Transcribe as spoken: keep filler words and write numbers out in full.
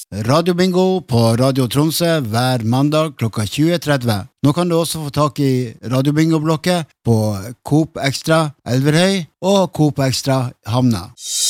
Radiobingo på Radio Tromsø hver mandag klokka tjue tretti. Nå kan du også få tak i Radiobingo-blokket på Coop Extra Elverhøy og Coop Extra Havna.